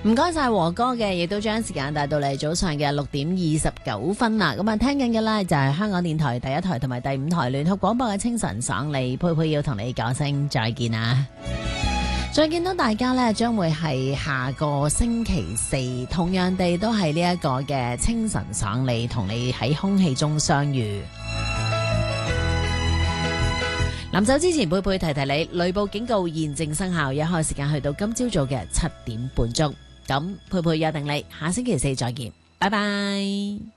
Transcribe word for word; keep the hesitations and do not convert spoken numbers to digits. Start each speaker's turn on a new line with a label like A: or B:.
A: 唔該晒和哥嘅，亦都將時間帶到嚟早上嘅六點二十九分啦。咁啊，聽緊嘅呢就係香港電台第一台同埋第五台聯合廣播嘅清晨爽利，佩佩要同你講聲再見啊！再見到大家呢，將會係下個星期四，同樣地都係呢一個嘅清晨爽利，同你喺空氣中相遇。臨走之前，佩佩提提你，雷暴警告現正生效，一開時間去到今朝早嘅七點半鐘。咁佩佩約定你，下星期四再見，拜拜。